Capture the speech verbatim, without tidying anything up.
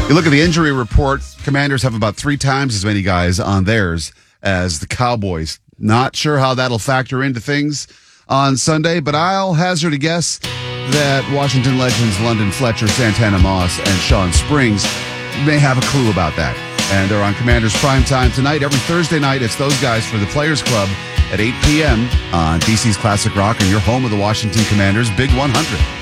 You look at the injury report, Commanders have about three times as many guys on theirs as the Cowboys. Not sure how that'll factor into things on Sunday, but I'll hazard a guess that Washington legends London Fletcher, Santana Moss, and Sean Springs may have a clue about that. And they're on Commanders Primetime tonight. Every Thursday night, it's those guys for the Players Club at eight p.m. on D C's Classic Rock and your home of the Washington Commanders Big one hundred.